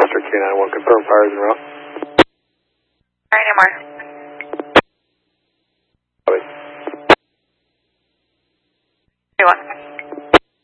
Foxtrot K91, confirm fires en route. Alright, more.